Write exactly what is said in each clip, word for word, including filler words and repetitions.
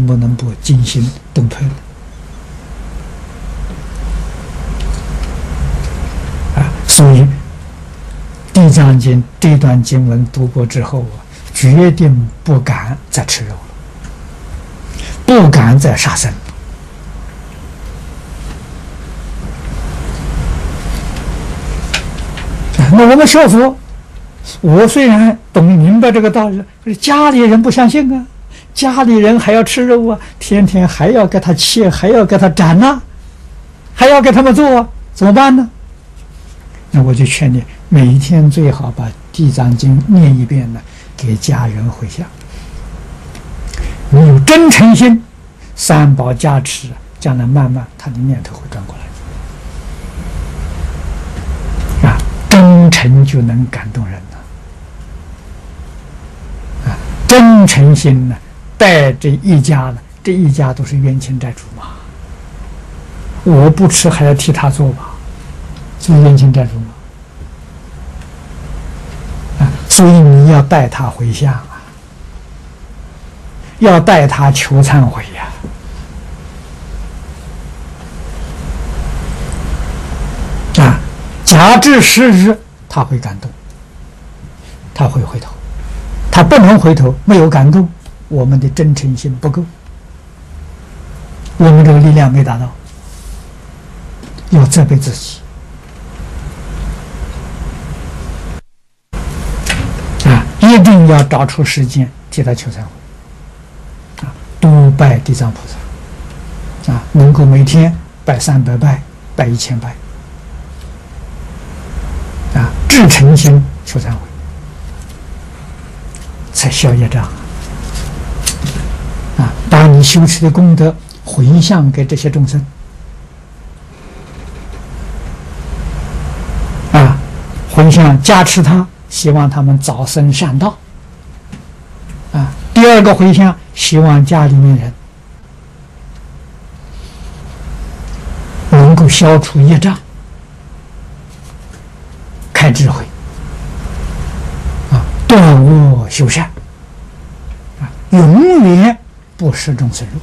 能不能不惊心动魄了？啊，所以《地藏经》这段经文读过之后啊，决定不敢再吃肉了，不敢再杀生了。那我们学佛，我虽然懂明白这个道理，可是家里人不相信啊，家里人还要吃肉啊，天天还要给他切，还要给他斩呐、啊，还要给他们做啊，怎么办呢？那我就劝你，每一天最好把《地藏经》念一遍呢，给家人回向。你有真诚心，三宝加持，将来慢慢他的念头会转过来。真诚就能感动人了，啊，真诚心呢，带这一家呢，这一家都是冤亲债主嘛，我不吃还要替他做吧，这是冤亲债主嘛，啊，所以你要带他回向啊，要带他求忏悔呀、啊，啊。假至十日，他会感动，他会回头，他不能回头，没有感动，我们的真诚心不够，我们这个力量没达到，要责备自己啊！一定要找出时间替他求忏悔啊！多拜地藏菩萨啊，能够每天拜三百拜，拜一千拜。啊，至诚心求忏悔，才消业障啊！把你修持的功德回向给这些众生啊，回向加持他，希望他们早生善道啊。第二个回向，希望家里面人能够消除业障。开智慧啊，断恶修善啊，永远不食众生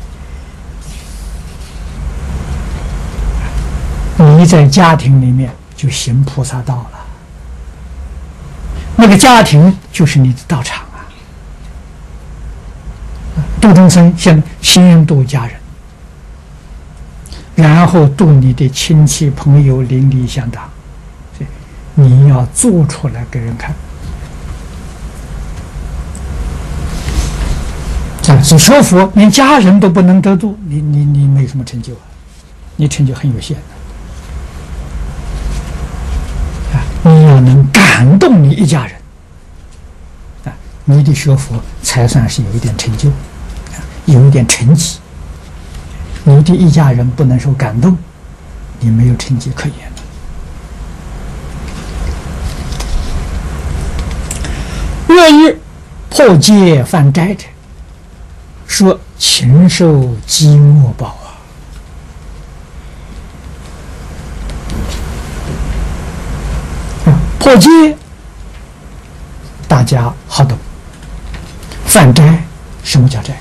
肉。你在家庭里面就行菩萨道了，那个家庭就是你的道场啊。度众生，先先度家人，然后度你的亲戚朋友邻里乡党。你要做出来给人看啊！是学佛连家人都不能得度，你你你没什么成就啊，你成就很有限的啊！你要能感动你一家人啊，你的学佛才算是有一点成就啊，有一点成绩。你的一家人不能受感动，你没有成绩可言。乐于破戒犯斋者，说禽兽饥饿饱啊！破戒大家好懂，犯斋什么叫斋？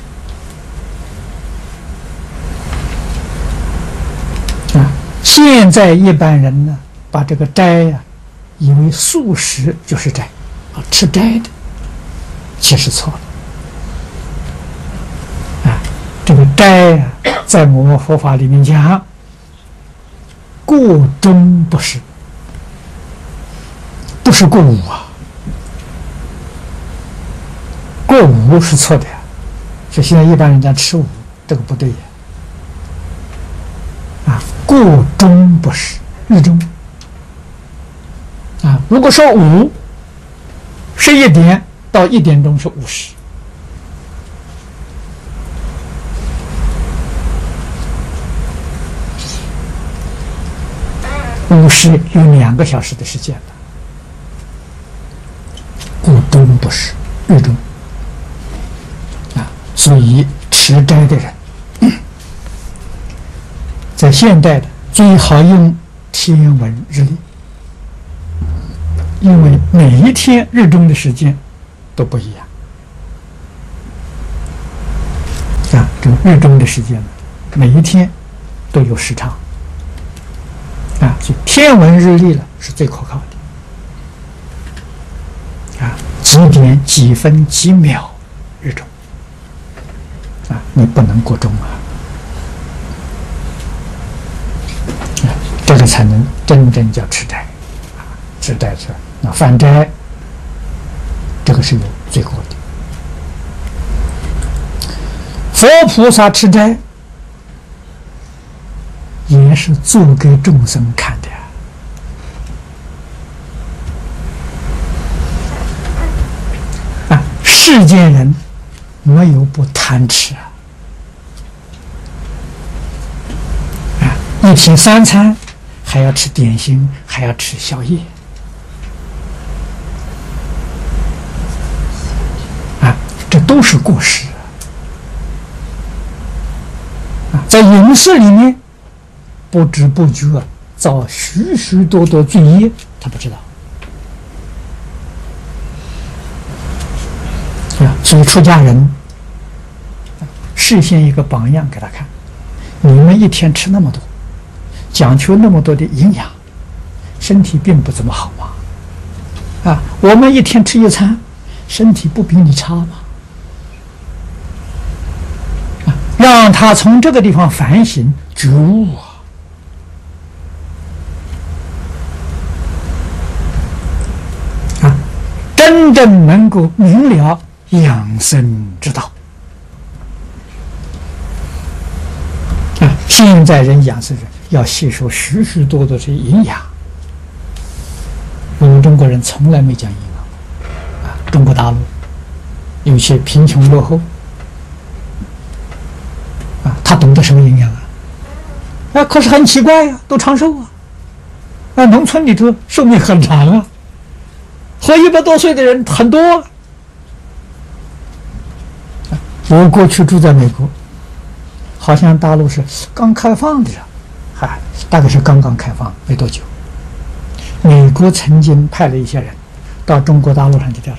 啊，现在一般人呢，把这个斋呀、啊，以为素食就是斋。吃斋的其实错了啊！这个斋啊，在我们佛法里面讲，过中不是，不是过午啊，过午是错的呀。所以现在一般人家吃午，这个不对呀。啊，过中不是，日中啊，如果说午。十一点到一点钟是午时，午时有两个小时的时间了，故中不是日中啊，所以持斋的人，在现代的最好用天文日历。因为每一天日中的时间都不一样这个日中的时间呢，每一天都有时差啊，所以天文日历了是最可靠的啊，几点几分几秒日中啊，你不能过钟啊，啊，这个才能真正叫吃斋啊，吃斋是那犯斋，这个是有罪过的。佛菩萨吃斋也是做给众生看的呀。啊，世间人没有不贪吃啊！啊，一天三餐还要吃点心，还要吃宵夜。啊，这都是过失。在饮食里面不知不觉造许许多多罪业，他不知道啊。所以出家人示现一个榜样给他看：你们一天吃那么多，讲求那么多的营养，身体并不怎么好嘛。啊，我们一天吃一餐，身体不比你差吗？让他从这个地方反省觉悟啊！啊，真正能够明了养生之道啊！现在人养生人要吸收许许多多的营养，我们中国人从来没讲营养啊！中国大陆有些贫穷落后。他懂得什么营养啊？啊，可是很奇怪呀、啊，都长寿啊！啊，农村里头寿命很长啊，活一百多岁的人很多、啊。我过去住在美国，好像大陆是刚开放的，嗨，大概是刚刚开放没多久。美国曾经派了一些人到中国大陆上去调查，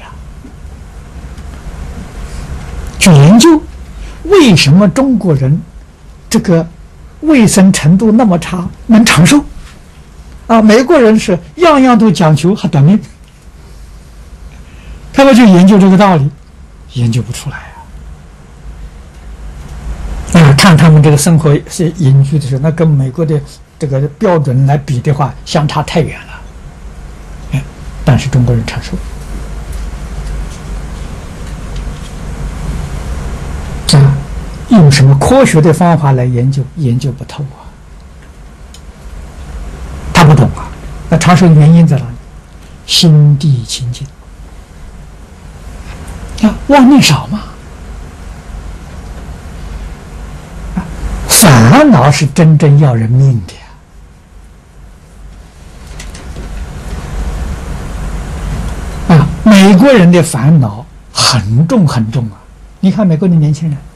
去研究为什么中国人这个卫生程度那么差，能长寿啊？美国人是样样都讲求，还短命。他们去研究这个道理，研究不出来啊！啊，看他们这个生活是隐居的时候，那跟美国的这个标准来比的话，相差太远了。哎，但是中国人长寿。啊，用什么科学的方法来研究，研究不透啊！他不懂啊。那长寿的原因在哪里？心地清净啊，妄念少嘛。啊，烦恼是真正要人命的呀！啊，美国人的烦恼很重很重啊！你看美国的年轻人。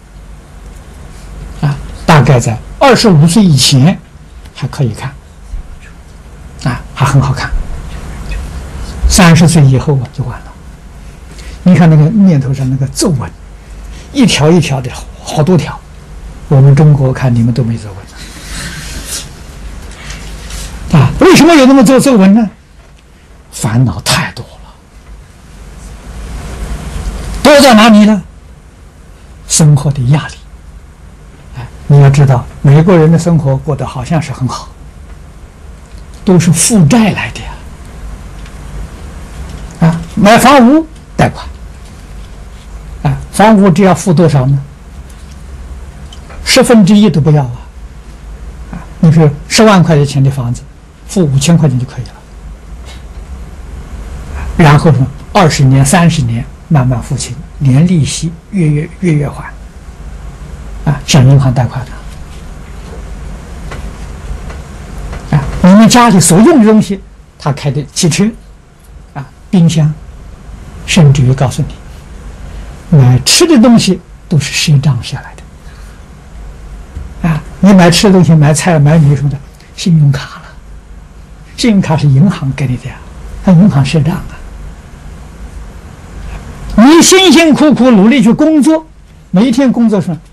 大概在二十五岁以前还可以看，啊，还很好看。三十岁以后啊，就完了。你看那个面头上那个皱纹，一条一条的，好多条。我们中国看你们都没皱纹啊，为什么有那么多皱纹呢？烦恼太多了。多在哪里呢？生活的压力。你要知道，美国人的生活过得好像是很好，都是负债来的呀！啊，买房屋贷款，啊，房屋只要付多少呢？十分之一都不要啊！啊，你说十万块钱的房子，付五千块钱就可以了。然后呢，二十年、三十年慢慢付清，连利息月月月月还。啊，向银行贷款的啊，你们家里所用的东西，他开的汽车啊，冰箱，甚至于告诉你，买吃的东西都是赊账下来的啊。你买吃的东西，买菜、买米什么的，信用卡了，信用卡是银行给你的呀，他银行赊账啊。你辛辛苦苦努力去工作。每一天工作上